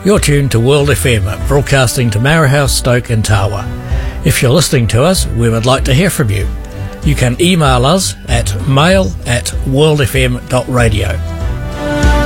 You're tuned to World FM, broadcasting to Marahouse, Stoke and Tawa. If you're listening to us, we would like to hear from you. You can email us at mail@worldfm.radio.